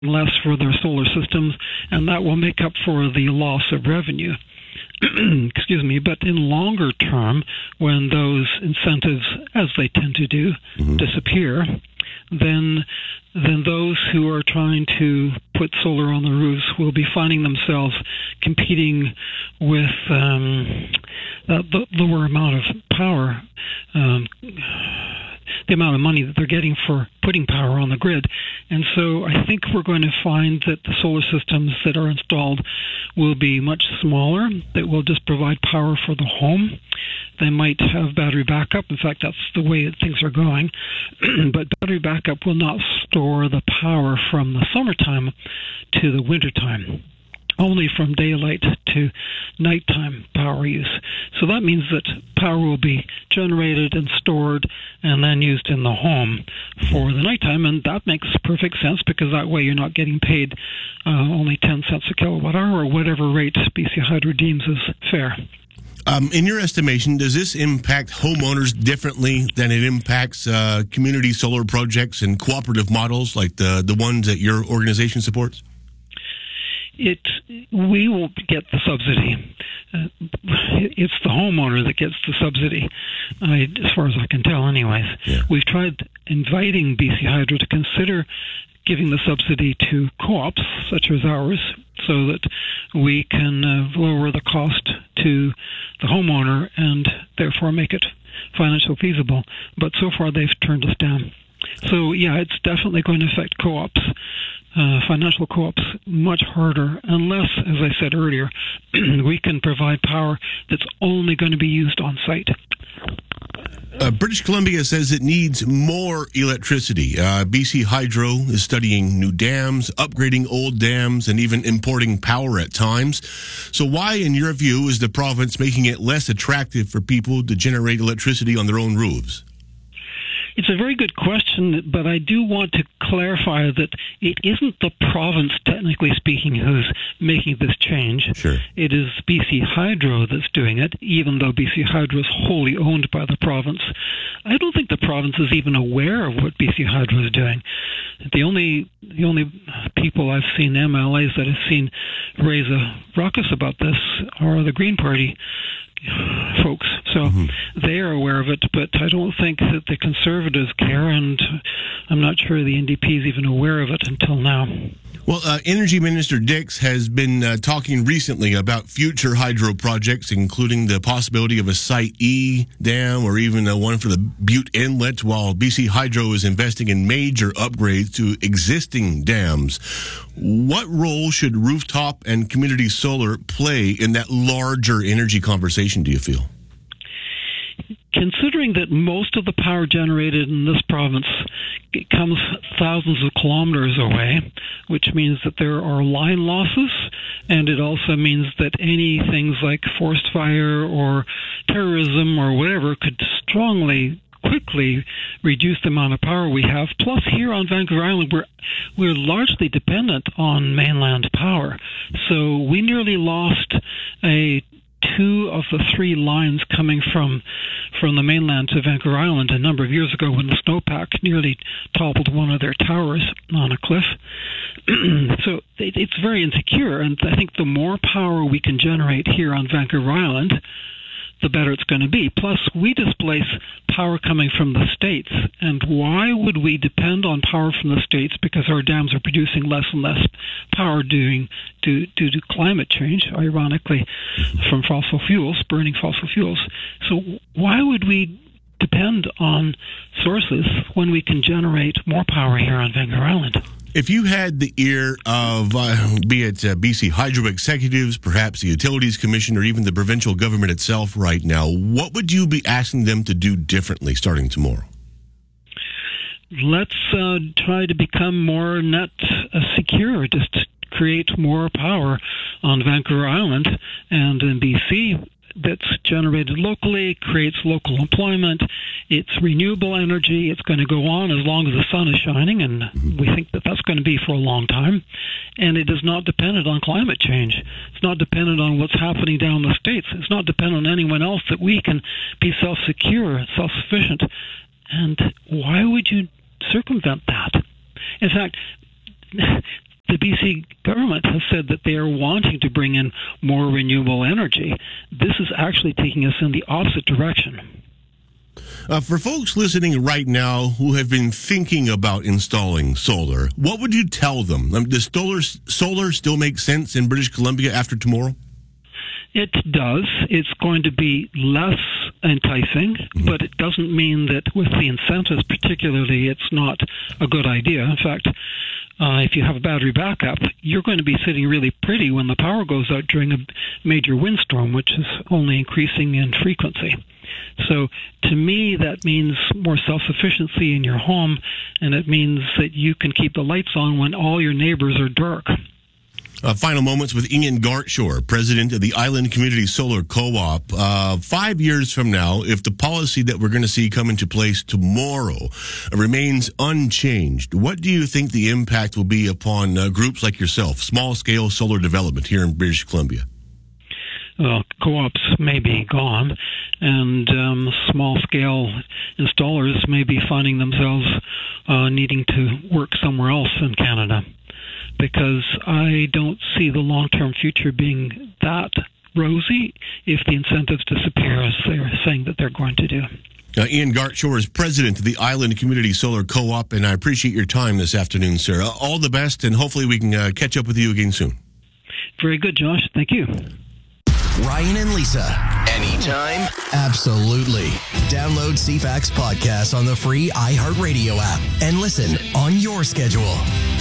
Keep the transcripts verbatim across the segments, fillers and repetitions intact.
less for their solar systems, and that will make up for the loss of revenue. Excuse me, but in longer term, when those incentives, as they tend to do, mm-hmm. disappear, then then those who are trying to put solar on the roofs will be finding themselves competing with um, the, the lower amount of power, um, the amount of money that they're getting for putting power on the grid. And so I think we're going to find that the solar systems that are installed will be much smaller, that will just provide power for the home. They might have battery backup. In fact, that's the way that things are going. But battery backup will not store the power from the summertime to the wintertime, only from daylight to nighttime power use. So that means that power will be generated and stored and then used in the home for the nighttime, and that makes perfect sense because that way you're not getting paid uh, only ten cents a kilowatt hour or whatever rate B C Hydro deems as fair. Um, in your estimation, does this impact homeowners differently than it impacts uh, community solar projects and cooperative models like the, the ones that your organization supports? It we will get the subsidy. Uh, it's the homeowner that gets the subsidy, I, as far as I can tell anyways. Yeah. We've tried inviting B C Hydro to consider giving the subsidy to co-ops such as ours so that we can uh, lower the cost to the homeowner and therefore make it financially feasible. But so far they've turned us down. So yeah, it's definitely going to affect co-ops. Uh, financial co-ops much harder unless, as I said earlier, we can provide power that's only going to be used on site. Uh, British Columbia says it needs more electricity. Uh, B C Hydro is studying new dams, upgrading old dams, and even importing power at times. So why, in your view, is the province making it less attractive for people to generate electricity on their own roofs? It's a very good question, but I do want to clarify that it isn't the province, technically speaking, who's making this change. Sure. It is B C Hydro that's doing it, even though B C Hydro is wholly owned by the province. I don't think the province is even aware of what B C Hydro is doing. The only the only people I've seen, M L As that I've seen raise a ruckus about this, are the Green Party folks. So mm-hmm. they are aware of it, but I don't think that the Conservatives care, and I'm not sure the N D P is even aware of it until now. Well, uh, Energy Minister Dix has been uh, talking recently about future hydro projects, including the possibility of a Site E dam or even uh, one for the Butte Inlet, while B C Hydro is investing in major upgrades to existing dams. What role should rooftop and community solar play in that larger energy conversation, do you feel? Considering that most of the power generated in this province comes thousands of kilometers away, which means that there are line losses, and it also means that any things like forest fire or terrorism or whatever could strongly, quickly reduce the amount of power we have. Plus, here on Vancouver Island, we're we're largely dependent on mainland power. So we nearly lost a two of the three lines coming from from the mainland to Vancouver Island a number of years ago when the snowpack nearly toppled one of their towers on a cliff. So it, it's very insecure, and I think the more power we can generate here on Vancouver Island, the better it's going to be. Plus, we displace power coming from the States. And why would we depend on power from the States? Because our dams are producing less and less power due, due, due to climate change, ironically, from fossil fuels, burning fossil fuels. So why would we depend on sources when we can generate more power here on Vancouver Island? If you had the ear of, uh, be it uh, B C Hydro executives, perhaps the Utilities Commission, or even the provincial government itself right now, what would you be asking them to do differently starting tomorrow? Let's uh, try to become more net uh, secure, just create more power on Vancouver Island and in B C that's generated locally, creates local employment. It's renewable energy. It's going to go on as long as the sun is shining, and we think that that's going to be for a long time. And it is not dependent on climate change. It's not dependent on what's happening down the States. It's not dependent on anyone else, that we can be self-secure, self-sufficient. And why would you circumvent that? In fact, B C government has said that they are wanting to bring in more renewable energy. This is actually taking us in the opposite direction. Uh, for folks listening right now who have been thinking about installing solar, what would you tell them? Um, does solar, solar still make sense in British Columbia after tomorrow? It does. It's going to be less enticing, mm-hmm. but it doesn't mean that with the incentives particularly, it's not a good idea. In fact, uh, if you have a battery backup, you're going to be sitting really pretty when the power goes out during a major windstorm, which is only increasing in frequency. So to me, that means more self-sufficiency in your home, and it means that you can keep the lights on when all your neighbors are dark. Uh, final moments with Ian Gartshore, president of the Island Community Solar Co-op. Uh, five years from now, if the policy that we're going to see come into place tomorrow remains unchanged, what do you think the impact will be upon uh, groups like yourself, small-scale solar development here in British Columbia? Well, co-ops may be gone, and um, small-scale installers may be finding themselves uh, needing to work somewhere else in Canada, because I don't see the long-term future being that rosy if the incentives disappear as they're saying that they're going to do. Uh, Ian Gartshore is president of the Island Community Solar Co-op, and I appreciate your time this afternoon, sir. Uh, all the best, and hopefully we can uh, catch up with you again soon. Very good, Josh. Thank you. Ryan and Lisa. Anytime? Absolutely. Download C FAX podcast on the free iHeartRadio app and listen on your schedule.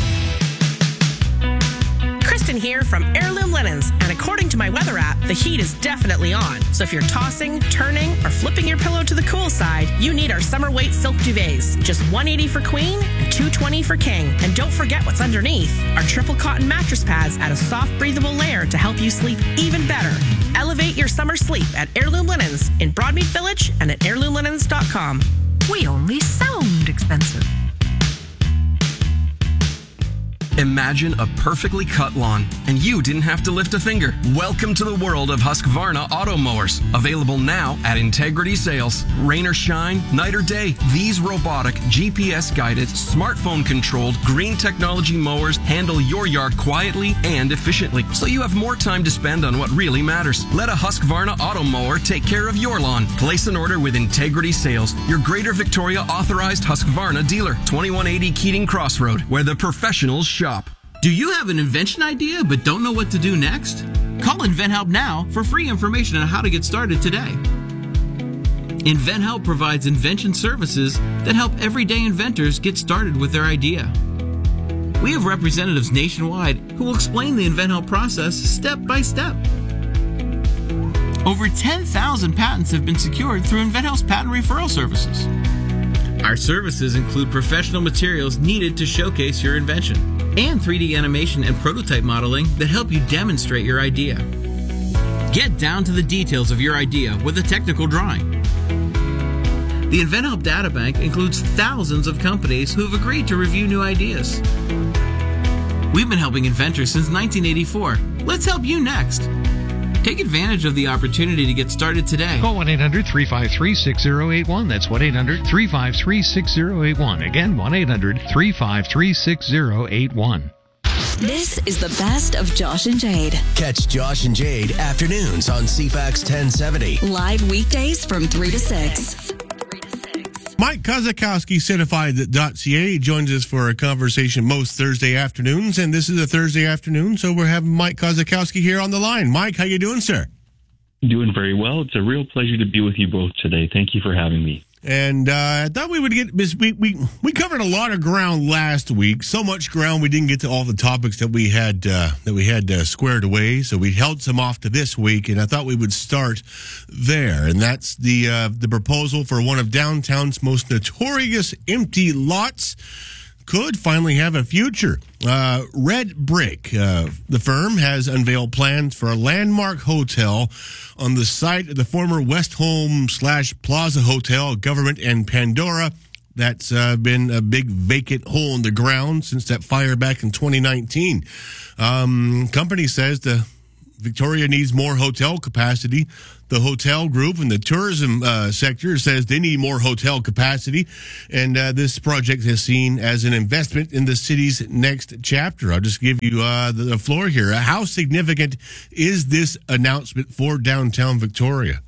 Kristen here from Heirloom Linens, and according to my weather app, the heat is definitely on. So if you're tossing, turning, or flipping your pillow to the cool side, you need our summer weight silk duvets. Just one hundred eighty dollars for queen and two hundred twenty dollars for king. And don't forget what's underneath. Our triple cotton mattress pads add a soft, breathable layer to help you sleep even better. Elevate your summer sleep at Heirloom Linens in Broadmead Village and at heirloom linens dot com. We only sound expensive. Imagine a perfectly cut lawn, and you didn't have to lift a finger. Welcome to the world of Husqvarna auto mowers. Available now at Integrity Sales. Rain or shine, night or day, these robotic, G P S-guided, smartphone-controlled, green technology mowers handle your yard quietly and efficiently, so you have more time to spend on what really matters. Let a Husqvarna auto mower take care of your lawn. Place an order with Integrity Sales, your Greater Victoria authorized Husqvarna dealer. twenty-one eighty Keating Crossroad, where the professionals shop. Do you have an invention idea but don't know what to do next? Call InventHelp now for free information on how to get started today. InventHelp provides invention services that help everyday inventors get started with their idea. We have representatives nationwide who will explain the InventHelp process step by step. Over ten thousand patents have been secured through InventHelp's patent referral services. Our services include professional materials needed to showcase your invention, and three D animation and prototype modeling that help you demonstrate your idea. Get down to the details of your idea with a technical drawing. The InventHelp Databank includes thousands of companies who have agreed to review new ideas. We've been helping inventors since nineteen eighty-four. Let's help you next. Take advantage of the opportunity to get started today. Call one eight hundred three five three six zero eight one. That's one eight hundred three five three six zero eight one. Again, one eight hundred three five three six zero eight one. This is the best of Josh and Jade. Catch Josh and Jade afternoons on C FAX ten seventy. Live weekdays from three to six. Mike Kozakowski, certified dot c a, joins us for a conversation most Thursday afternoons, and this is a Thursday afternoon, so we're having Mike Kozakowski here on the line. Mike, how you doing, sir? Doing very well. It's a real pleasure to be with you both today. Thank you for having me. And uh, I thought we would get we, we we covered a lot of ground last week. So much ground we didn't get to all the topics that we had uh, that we had uh, squared away. So we held some off to this week, and I thought we would start there. And that's the uh, the proposal for one of downtown's most notorious empty lots could finally have a future. Uh, Red Brick, uh, the firm, has unveiled plans for a landmark hotel on the site of the former Westholme slash Plaza Hotel, Government and Pandora. That's uh, been a big vacant hole in the ground since that fire back in twenty nineteen. Um, company says the Victoria needs more hotel capacity. The hotel group and the tourism uh, sector says they need more hotel capacity. And uh, this project is seen as an investment in the city's next chapter. I'll just give you uh, the floor here. How significant is this announcement for downtown Victoria?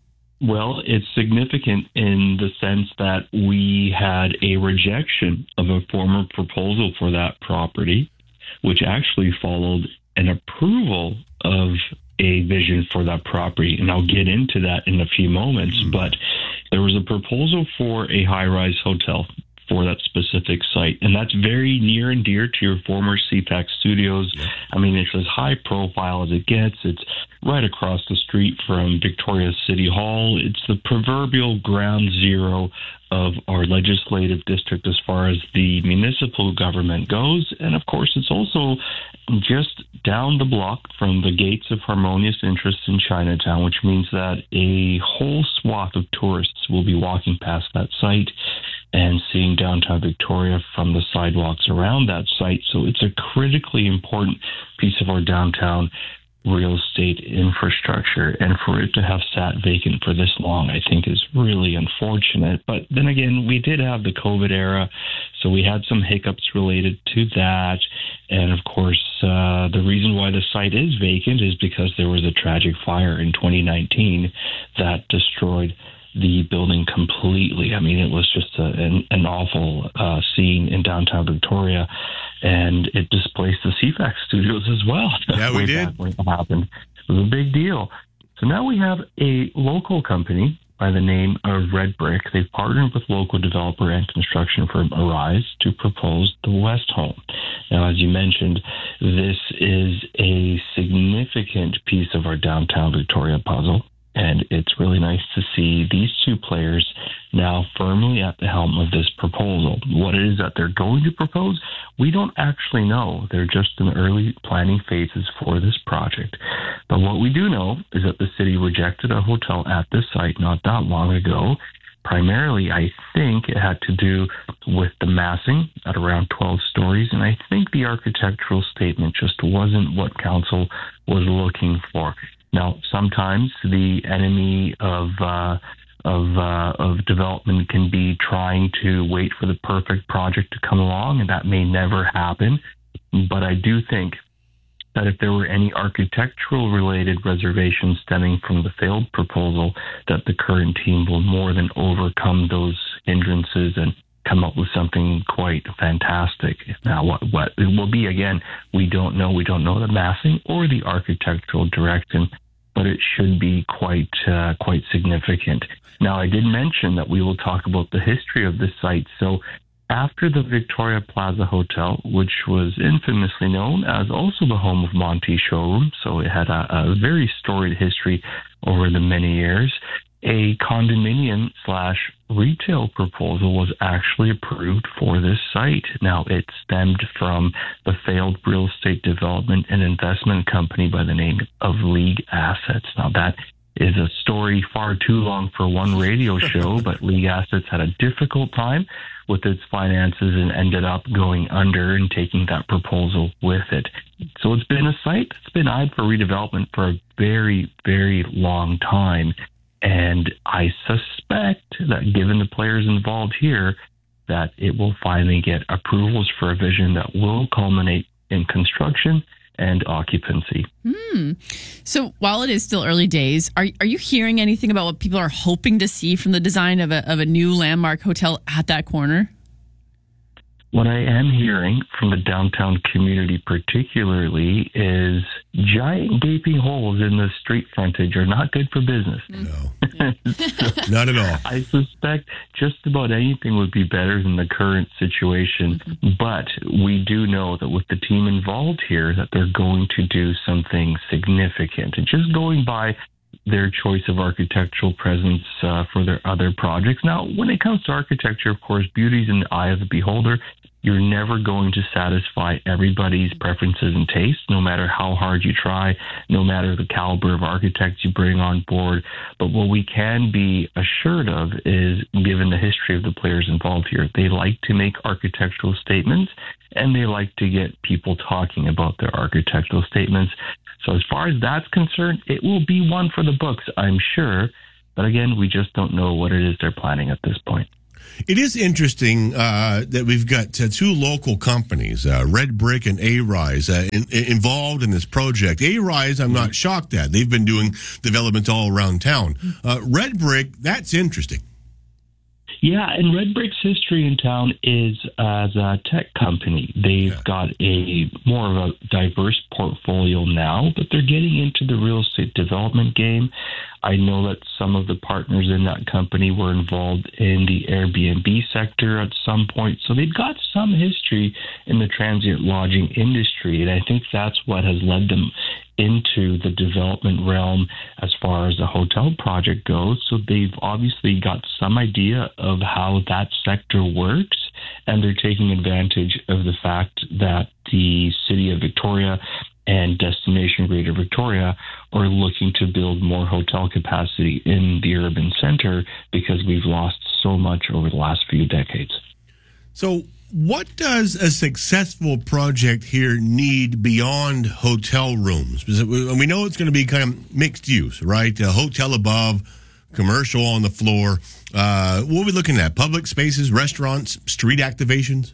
Well, it's significant in the sense that we had a rejection of a former proposal for that property, which actually followed an approval of a vision for that property. And I'll get into that in a few moments. Mm-hmm. But there was a proposal for a high-rise hotel for that specific site. And that's very near and dear to your former C PAC studios. Yeah. I mean, it's as high profile as it gets. It's right across the street from Victoria City Hall. It's the proverbial ground zero of our legislative district as far as the municipal government goes. And of course, it's also just down the block from the gates of Harmonious Interests in Chinatown, which means that a whole swath of tourists will be walking past that site and seeing downtown Victoria from the sidewalks around that site. So it's a critically important piece of our downtown real estate infrastructure, and for it to have sat vacant for this long, I think is really unfortunate. But then again, we did have the COVID era, so we had some hiccups related to that. And of course, uh, the reason why the site is vacant is because there was a tragic fire in twenty nineteen that destroyed the building completely. I mean, it was just a, an, an awful uh, scene in downtown Victoria, and it displaced the C PAC studios as well. Yeah, we did. When it happened. It was a big deal. So now we have a local company by the name of Red Brick. They've partnered with local developer and construction firm Arise to propose the West Home. Now, as you mentioned, this is a significant piece of our downtown Victoria puzzle. And it's really nice to see these two players now firmly at the helm of this proposal. What it is that they're going to propose, we don't actually know. They're just in the early planning phases for this project. But what we do know is that the city rejected a hotel at this site not that long ago. Primarily, I think it had to do with the massing at around twelve stories. And I think the architectural statement just wasn't what council was looking for. Now, sometimes the enemy of uh, of uh, of development can be trying to wait for the perfect project to come along, and that may never happen. But I do think that if there were any architectural-related reservations stemming from the failed proposal, that the current team will more than overcome those hindrances and come up with something quite fantastic. Now, what, what it will be, again, we don't know. We don't know the massing or the architectural direction, but it should be quite uh, quite significant. Now, I did mention that we will talk about the history of this site. So after the Victoria Plaza Hotel, which was infamously known as also the home of Monty Showroom, so it had a, a very storied history over the many years, a condominium slash retail proposal was actually approved for this site. Now, it stemmed from the failed real estate development and investment company by the name of League Assets. Now, that is a story far too long for one radio show, but League Assets had a difficult time with its finances and ended up going under and taking that proposal with it. So it's been a site that's been eyed for redevelopment for a very, very long time. And I suspect that given the players involved here, that it will finally get approvals for a vision that will culminate in construction and occupancy. Hmm. So while it is still early days, are are you hearing anything about what people are hoping to see from the design of a of a new landmark hotel at that corner? What I am hearing from the downtown community particularly is giant gaping holes in the street frontage are not good for business. No, not at all. I suspect just about anything would be better than the current situation. Mm-hmm. But we do know that with the team involved here, that they're going to do something significant. And just going by their choice of architectural presence uh, for their other projects. Now, when it comes to architecture, of course, beauty's in the eye of the beholder. You're never going to satisfy everybody's preferences and tastes, no matter how hard you try, no matter the caliber of architects you bring on board. But what we can be assured of is, given the history of the players involved here, they like to make architectural statements, and they like to get people talking about their architectural statements. So as far as that's concerned, it will be one for the books, I'm sure. But again, we just don't know what it is they're planning at this point. It is interesting uh, that we've got uh, two local companies, uh, Red Brick and A-Rise, uh, in, involved in this project. A-Rise, I'm not shocked at. They've been doing development all around town. Uh, Red Brick, that's interesting. Yeah, and Red Brick's history in town is as a tech company. They've yeah. got a more of a diverse portfolio now, but they're getting into the real estate development game. I know that some of the partners in that company were involved in the Airbnb sector at some point. So they've got some history in the transient lodging industry. And I think that's what has led them into the development realm as far as the hotel project goes. So they've obviously got some idea of how that sector works. And they're taking advantage of the fact that the city of Victoria and Destination Greater Victoria are looking to build more hotel capacity in the urban center because we've lost so much over the last few decades. So what does a successful project here need beyond hotel rooms? Because we know it's going to be kind of mixed use, right? A hotel above, commercial on the floor. Uh, what are we looking at? Public spaces, restaurants, street activations?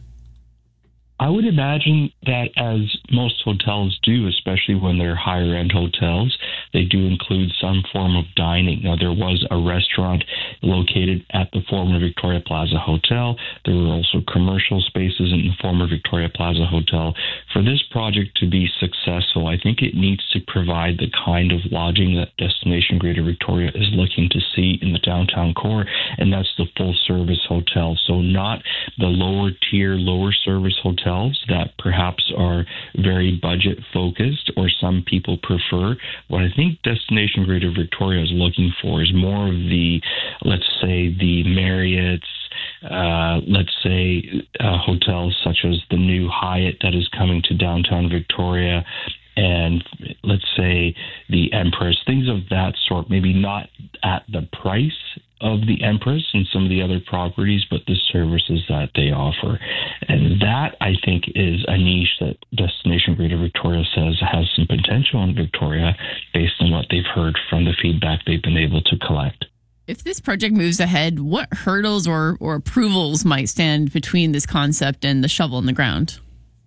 I would imagine that, as most hotels do, especially when they're higher-end hotels, they do include some form of dining. Now, there was a restaurant located at the former Victoria Plaza Hotel. There were also commercial spaces in the former Victoria Plaza Hotel. For this project to be successful, I think it needs to provide the kind of lodging that Destination Greater Victoria is looking to see in the downtown core, and that's the full-service hotel. So not the lower-tier, lower-service hotel that perhaps are very budget focused or some people prefer. What I think Destination Greater Victoria is looking for is more of the, let's say, the Marriott's, uh, let's say, uh, hotels such as the new Hyatt that is coming to downtown Victoria, and let's say the Empress, things of that sort, maybe not at the price of the Empress and some of the other properties, but the services that they offer. And that, I think, is a niche that Destination Greater Victoria says has some potential in Victoria based on what they've heard from the feedback they've been able to collect. If this project moves ahead, what hurdles or, or approvals might stand between this concept and the shovel in the ground?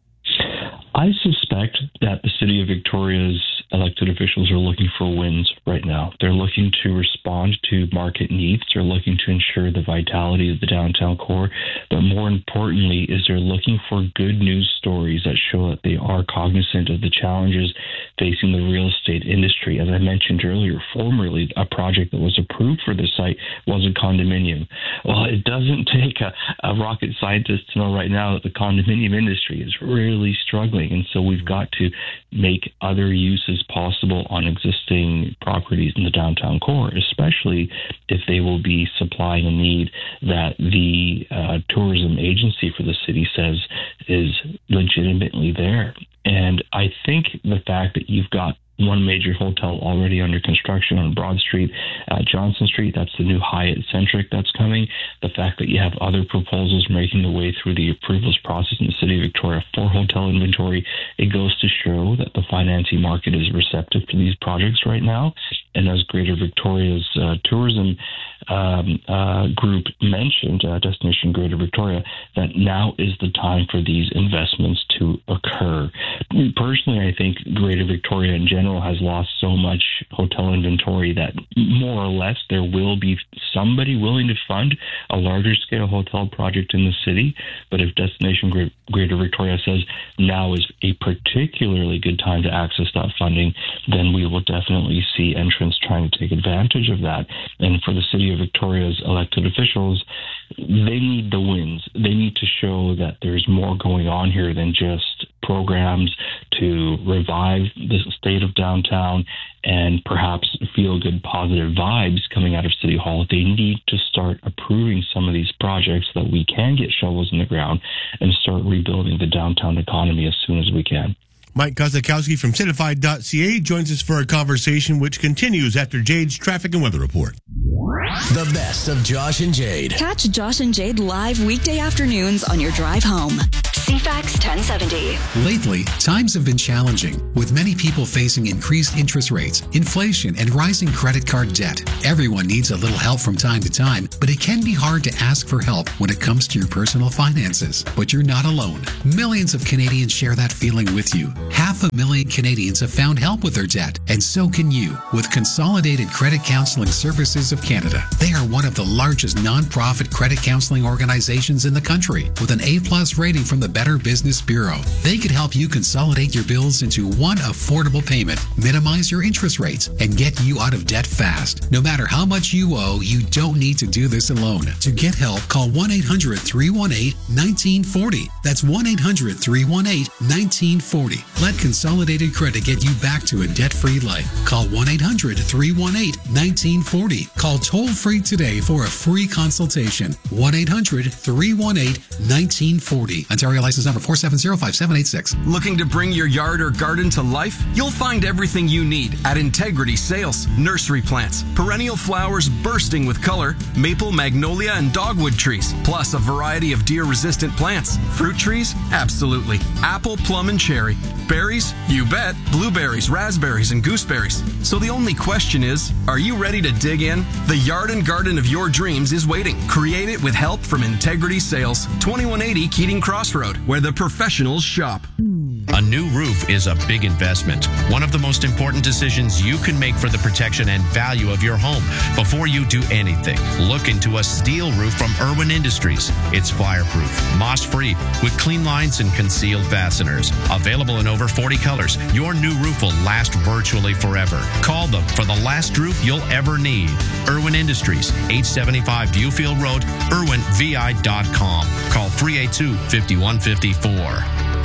I suspect that the City of Victoria's elected officials are looking for wins right now. They're looking to respond to market needs. They're looking to ensure the vitality of the downtown core. But more importantly, is they're looking for good news stories that show that they are cognizant of the challenges facing the real estate industry. As I mentioned earlier, formerly a project that was approved for the site was a condominium. Well, it doesn't take a, a rocket scientist to know right now that the condominium industry is really struggling. And so we've got to make other uses possible on existing properties in the downtown core, especially if they will be supplying a need that the uh, tourism agency for the city says is legitimately there. And I think the fact that you've got one major hotel already under construction on Broad Street at Johnson Street, that's the new Hyatt Centric that's coming. The fact that you have other proposals making their way through the approvals process in the City of Victoria for hotel inventory, it goes to show that the financing market is receptive to these projects right now. And as Greater Victoria's uh, tourism um, uh, group mentioned, uh, Destination Greater Victoria, that now is the time for these investments to occur. Personally, I think Greater Victoria in general has lost so much hotel inventory that more or less there will be somebody willing to fund a larger scale hotel project in the city. But if Destination Greater Victoria says now is a particularly good time to access that funding, then we will definitely see entrants trying to take advantage of that. And for the City of Victoria's elected officials, they need the wins. They need to show that there's more going on here than just programs to revive the state of downtown and perhaps feel good positive vibes coming out of City Hall. They need to start approving some of these projects so that we can get shovels in the ground and start rebuilding the downtown economy as soon as we can. Mike Kozakowski from Citified dot C A joins us for a conversation which continues after Jade's traffic and weather report. The best of Josh and Jade. Catch Josh and Jade live weekday afternoons on your drive home. C FAX ten seventy. Lately, times have been challenging, with many people facing increased interest rates, inflation, and rising credit card debt. Everyone needs a little help from time to time, but it can be hard to ask for help when it comes to your personal finances. But you're not alone. Millions of Canadians share that feeling with you. Half a million Canadians have found help with their debt, and so can you with Consolidated Credit Counseling Services of Canada. They are one of the largest non-profit credit counseling organizations in the country, with an A-plus rating from the Better Business Bureau. They could help you consolidate your bills into one affordable payment, minimize your interest rates, and get you out of debt fast. No matter how much you owe, you don't need to do this alone. To get help, call one eight hundred, three one eight, one nine four zero. That's one eight hundred, three one eight, one nine four zero. Let Consolidated Credit get you back to a debt-free life. Call one eight hundred, three one eight, one nine four zero. Call toll-free today for a free consultation. one eight hundred, three one eight, one nine four zero. Ontario license number four seven zero, five seven eight six. Looking to bring your yard or garden to life? You'll find everything you need at Integrity Sales. Nursery plants, perennial flowers bursting with color, maple, magnolia, and dogwood trees, plus a variety of deer-resistant plants. Fruit trees? Absolutely. Apple, plum, and cherry. Berries? You bet. Blueberries, raspberries, and gooseberries. So the only question is, are you ready to dig in? The yard and garden of your dreams is waiting. Create it with help from Integrity Sales, twenty-one eighty Keating Crossroad, where the professionals shop. A new roof is a big investment. One of the most important decisions you can make for the protection and value of your home. Before you do anything, look into a steel roof from Irwin Industries. It's fireproof, moss-free, with clean lines and concealed fasteners. Available in over forty colors, your new roof will last virtually forever. Call them for the last roof you'll ever need. Irwin Industries, eight seventy-five Viewfield Road, irwin v i dot com. Call three eight two, five one five four.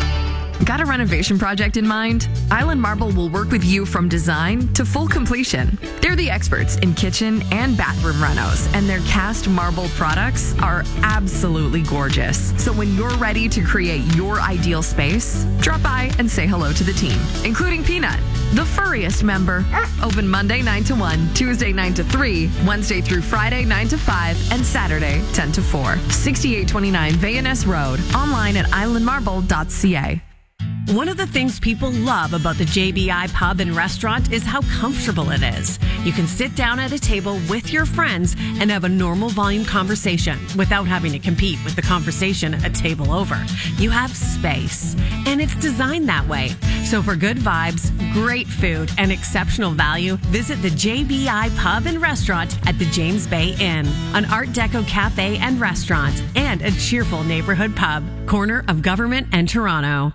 Got a renovation project in mind? Island Marble will work with you from design to full completion. They're the experts in kitchen and bathroom renos, and their cast marble products are absolutely gorgeous. So when you're ready to create your ideal space, drop by and say hello to the team, including Peanut, the furriest member. Open Monday nine to one, Tuesday nine to three, Wednesday through Friday nine to five, and Saturday ten to four. sixty-eight twenty-nine Vayaness Road. Online at island marble dot c a. One of the things people love about the J B I Pub and Restaurant is how comfortable it is. You can sit down at a table with your friends and have a normal volume conversation without having to compete with the conversation a table over. You have space, and it's designed that way. So for good vibes, great food, and exceptional value, visit the J B I Pub and Restaurant at the James Bay Inn, an Art Deco cafe and restaurant, and a cheerful neighborhood pub, corner of Government and Toronto.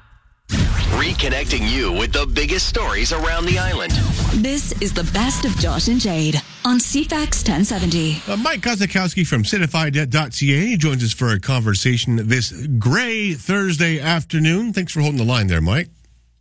Reconnecting you with the biggest stories around the island. This is the best of Josh and Jade on C FAX ten seventy. Uh, Mike Kozakowski from Certified dot c a joins us for a conversation this gray Thursday afternoon. Thanks for holding the line there, Mike.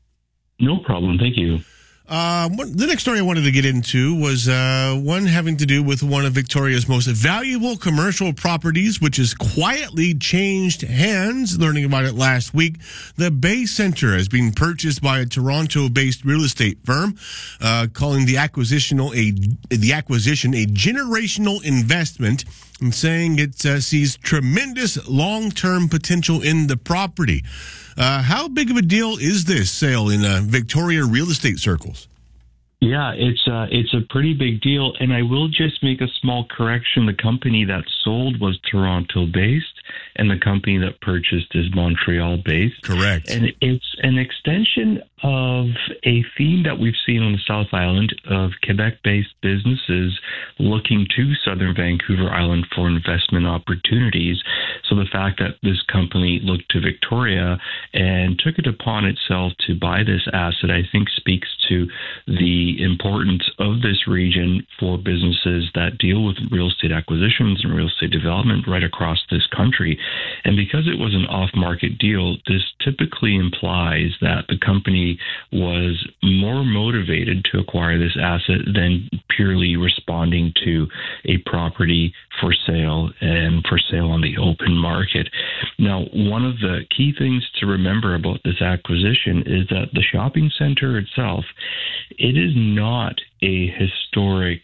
No problem. Thank you. Uh, one, the next story I wanted to get into was uh, one having to do with one of Victoria's most valuable commercial properties, which has quietly changed hands. Learning about it last week, the Bay Centre has been purchased by a Toronto-based real estate firm, uh, calling the acquisition a the acquisition a generational investment, and saying it uh, sees tremendous long-term potential in the property. Uh, how big of a deal is this sale in uh, Victoria real estate circles? Yeah, it's uh, it's a pretty big deal, and I will just make a small correction. The company that sold was Toronto-based, and the company that purchased is Montreal-based. Correct. And it's an extension of a theme that we've seen on the South Island of Quebec-based businesses looking to Southern Vancouver Island for investment opportunities. So the fact that this company looked to Victoria and took it upon itself to buy this asset, I think speaks to the importance of this region for businesses that deal with real estate acquisitions and real estate development right across this country. And because it was an off-market deal, this typically implies that the company was more motivated to acquire this asset than purely responding to a property for sale and for sale on the open market. Now, one of the key things to remember about this acquisition is that the shopping center itself, it is not a historic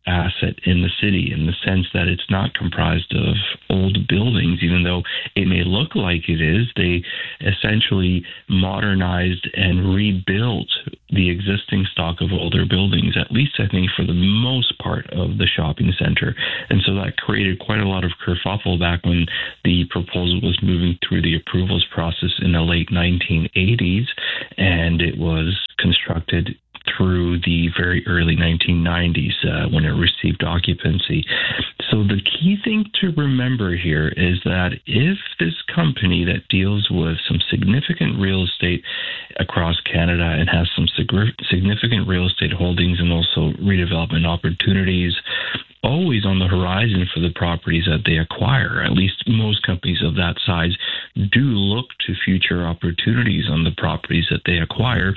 asset in the city in the sense that it's not comprised of old buildings, even though it may look like it is. They essentially modernized and rebuilt the existing stock of older buildings, at least I think for the most part of the shopping center. And so that created quite a lot of kerfuffle back when the proposal was moving through the approvals process in the late nineteen eighties, and it was constructed through the very early nineteen nineties uh, when it received occupancy. So the key thing to remember here is that if this company that deals with some significant real estate across Canada and has some significant real estate holdings and also redevelopment opportunities always on the horizon for the properties that they acquire, at least most companies of that size do look to future opportunities on the properties that they acquire.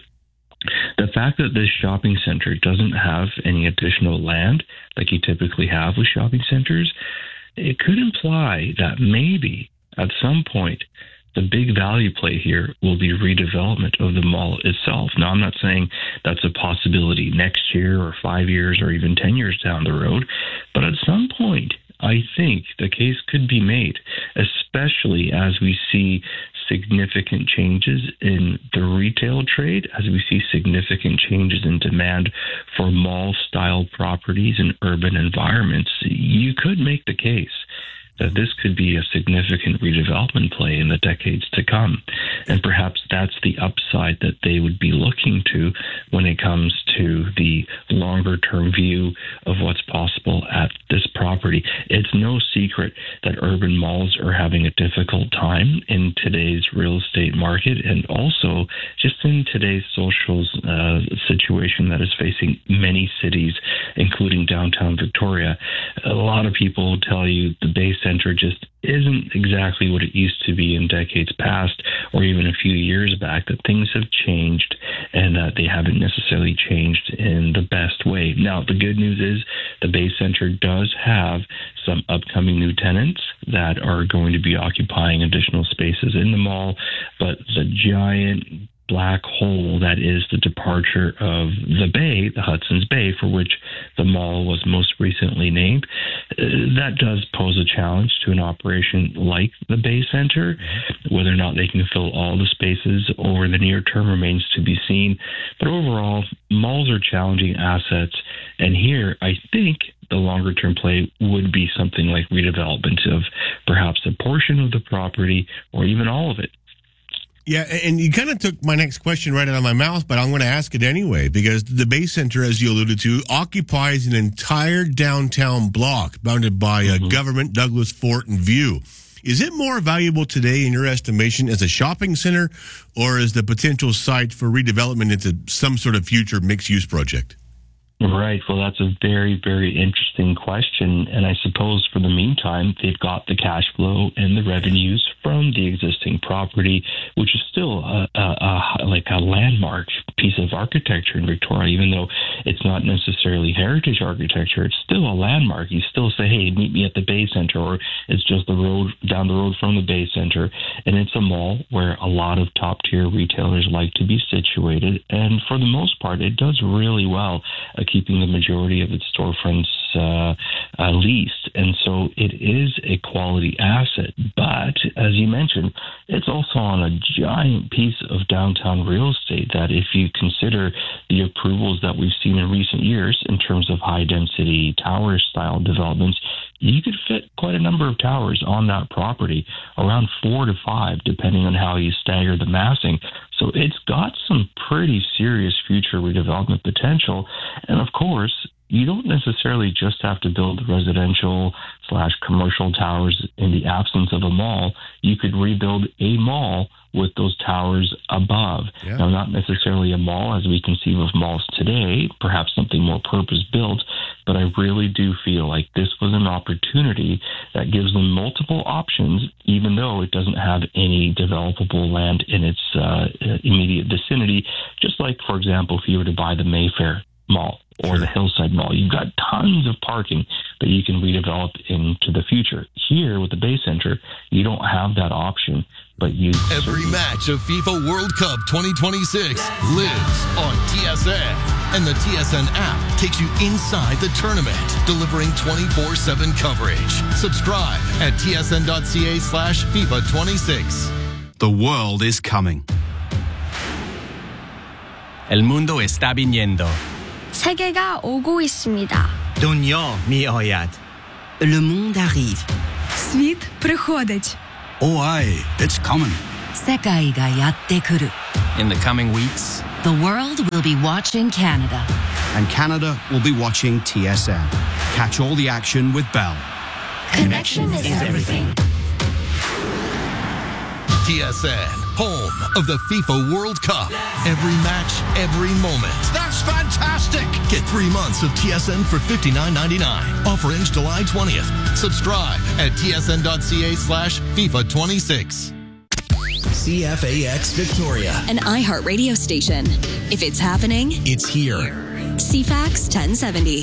The fact that this shopping center doesn't have any additional land like you typically have with shopping centers, it could imply that maybe at some point the big value play here will be redevelopment of the mall itself. Now, I'm not saying that's a possibility next year or five years or even ten years down the road, but at some point, I think the case could be made, especially as we see significant changes in the retail trade, as we see significant changes in demand for mall-style properties in urban environments. You could make the case that this could be a significant redevelopment play in the decades to come. And perhaps that's the upside that they would be looking to when it comes to the longer-term view of what's possible at this property. It's no secret that urban malls are having a difficult time in today's real estate market, and also just in today's social uh, situation that is facing many cities, including downtown Victoria. A lot of people will tell you the Bay Center just isn't exactly what it used to be in decades past or even a few years back, that things have changed and that they haven't necessarily changed in the best way. Now, the good news is the Bay Center does have some upcoming new tenants that are going to be occupying additional spaces in the mall, but the giant black hole that is the departure of the Bay, the Hudson's Bay, for which the mall was most recently named, uh, that does pose a challenge to an operation like the Bay Center. Whether or not they can fill all the spaces over the near term remains to be seen. But overall, malls are challenging assets, and here I think the longer term play would be something like redevelopment of perhaps a portion of the property or even all of it. Yeah, and you kind of took my next question right out of my mouth, but I'm going to ask it anyway, because the Bay Center, as you alluded to, occupies an entire downtown block bounded by mm-hmm. a Government, Douglas, Fort, and View. Is it more valuable today, in your estimation, as a shopping center or as the potential site for redevelopment into some sort of future mixed-use project? Right. Well, that's a very, very interesting question. And I suppose for the meantime, they've got the cash flow and the revenues from the existing property, which is still a, a, a, like a landmark piece of architecture in Victoria. Even though it's not necessarily heritage architecture, it's still a landmark. You still say, hey, meet me at the Bay Center, or it's just the road down the road from the Bay Center. And it's a mall where a lot of top tier retailers like to be situated. And for the most part, it does really well uh, keeping the majority of its storefronts uh, uh, leased. And so it is a quality asset. But as you mentioned, it's also on a giant piece of downtown real estate that, if you consider the approvals that we've seen in recent years in terms of high density tower style developments, you could fit quite a number of towers on that property, around four to five, depending on how you stagger the massing. So it's got some pretty serious future redevelopment potential. And of course, you don't necessarily just have to build residential slash commercial towers in the absence of a mall. You could rebuild a mall with those towers above. Yeah. Now, not necessarily a mall as we conceive of malls today, perhaps something more purpose-built, but I really do feel like this was an opportunity that gives them multiple options, even though it doesn't have any developable land in its uh, immediate vicinity. Just like, for example, if you were to buy the Mayfair Mall or sure. the Hillside Mall, you've got tons of parking that you can redevelop into the future. Here with the Bay Center, you don't have that option. but you Every match of FIFA World Cup twenty twenty-six lives on T S N. And the T S N app takes you inside the tournament, delivering twenty-four seven coverage. Subscribe at tsn.ca slash FIFA 26. The world is coming. El mundo está viniendo. 세계가 오고 있습니다. Dunya mi oyad. Le monde arrive. Світ приходить. Oh, aye, it's coming. 世界がやってくる. In the coming weeks, the world will be watching Canada. And Canada will be watching T S N. Catch all the action with Bell. Connection is everything. T S N, home of the FIFA World Cup. Every match, every moment. That's fantastic! Get three months of T S N for fifty-nine ninety-nine. Offer ends July twentieth. Subscribe at tsn.ca slash FIFA 26. C F A X Victoria. An iHeart radio station. If it's happening, it's here. C FAX ten seventy.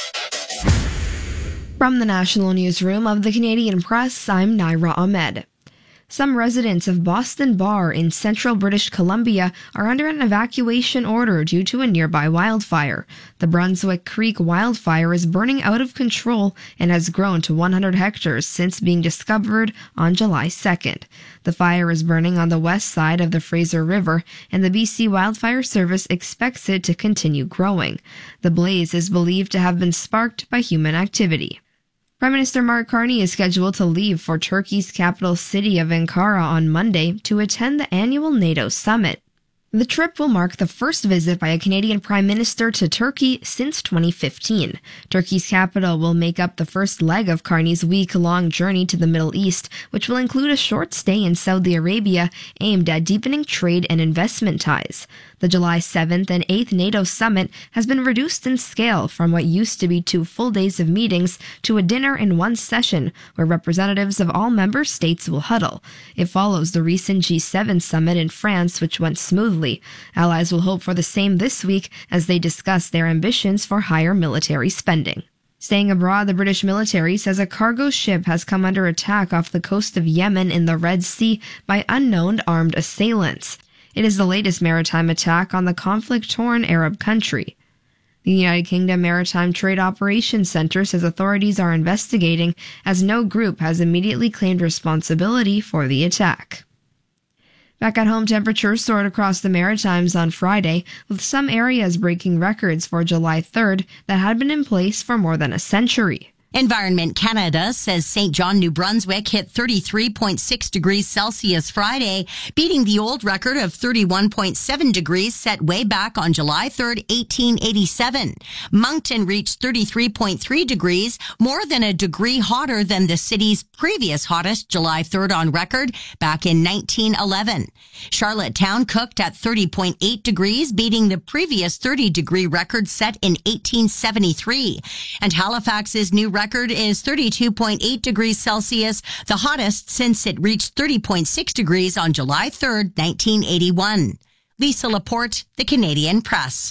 From the National Newsroom of the Canadian Press, I'm Naira Ahmed. Some residents of Boston Bar in central British Columbia are under an evacuation order due to a nearby wildfire. The Brunswick Creek wildfire is burning out of control and has grown to one hundred hectares since being discovered on July second. The fire is burning on the west side of the Fraser River, and the B C Wildfire Service expects it to continue growing. The blaze is believed to have been sparked by human activity. Prime Minister Mark Carney is scheduled to leave for Turkey's capital city of Ankara on Monday to attend the annual NATO summit. The trip will mark the first visit by a Canadian Prime Minister to Turkey since twenty fifteen. Turkey's capital will make up the first leg of Carney's week-long journey to the Middle East, which will include a short stay in Saudi Arabia aimed at deepening trade and investment ties. The July seventh and eighth NATO summit has been reduced in scale from what used to be two full days of meetings to a dinner in one session where representatives of all member states will huddle. It follows the recent G seven summit in France, which went smoothly. Allies will hope for the same this week as they discuss their ambitions for higher military spending. Staying abroad, the British military says a cargo ship has come under attack off the coast of Yemen in the Red Sea by unknown armed assailants. It is the latest maritime attack on the conflict-torn Arab country. The United Kingdom Maritime Trade Operations Centre says authorities are investigating, as no group has immediately claimed responsibility for the attack. Back at home, temperatures soared across the Maritimes on Friday, with some areas breaking records for July third that had been in place for more than a century. Environment Canada says Saint John, New Brunswick hit thirty-three point six degrees Celsius Friday, beating the old record of thirty-one point seven degrees set way back on July third, eighteen eighty-seven. Moncton reached thirty-three point three degrees, more than a degree hotter than the city's previous hottest July third on record back in nineteen eleven. Charlottetown cooked at thirty point eight degrees, beating the previous thirty degree record set in eighteen seventy-three. And Halifax's new record is thirty-two point eight degrees Celsius, the hottest since it reached thirty point six degrees on July third, nineteen eighty-one. Lisa Laporte, The Canadian Press.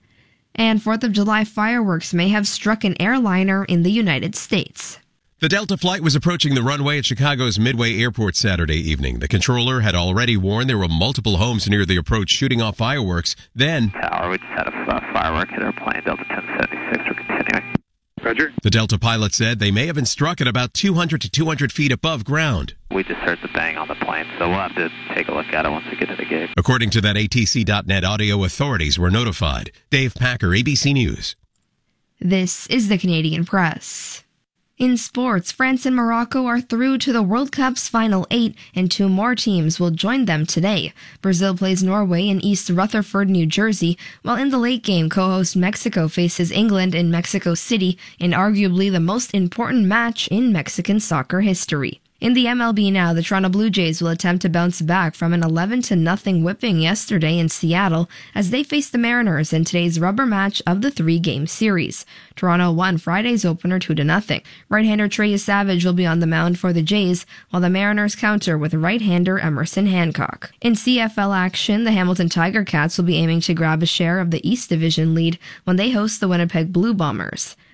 And fourth of July fireworks may have struck an airliner in the United States. The Delta flight was approaching the runway at Chicago's Midway Airport Saturday evening. The controller had already warned there were multiple homes near the approach shooting off fireworks. Then, Tower, we just had a uh, firework hit our plane, Delta ten seventy-six. We're continuing. Roger. The Delta pilot said they may have been struck at about two hundred to two hundred feet above ground. We just heard the bang on the plane, so we'll have to take a look at it once we get to the gate. According to that A T C dot net audio, authorities were notified. Dave Packer, A B C News. This is the Canadian Press. In sports, France and Morocco are through to the World Cup's final eight, and two more teams will join them today. Brazil plays Norway in East Rutherford, New Jersey, while in the late game, co-host Mexico faces England in Mexico City, in arguably the most important match in Mexican soccer history. In the M L B now, the Toronto Blue Jays will attempt to bounce back from an eleven to nothing whipping yesterday in Seattle as they face the Mariners in today's rubber match of the three-game series. Toronto won Friday's opener two to nothing. Right-hander Trey Savage will be on the mound for the Jays, while the Mariners counter with right-hander Emerson Hancock. In C F L action, the Hamilton Tiger Cats will be aiming to grab a share of the East Division lead when they host the Winnipeg Blue Bombers.